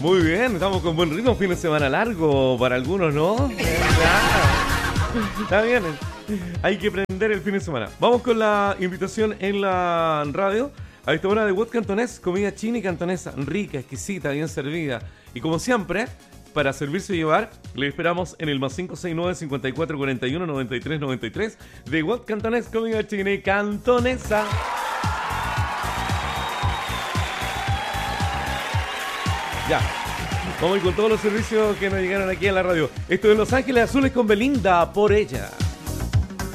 Muy bien, estamos con buen ritmo, fin de semana largo para algunos, ¿no? Está bien, hay que prender el fin de semana. Vamos con la invitación en la radio. A esta hora de Wok Cantonés, comida china y cantonesa, rica, exquisita, bien servida. Y como siempre, para servirse y llevar, le esperamos en el más 569-5441-9393 de Wok Cantonés, comida china y cantonesa. Ya, vamos a ir con todos los servicios que nos llegaron aquí en la radio. Esto es Los Ángeles Azules con Belinda, por ella.